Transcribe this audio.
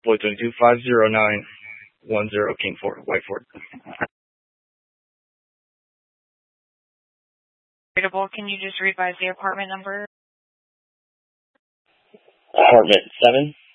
Floyd 22 50910 King Ford, Whiteford. Can you just revise the apartment number? Apartment 7.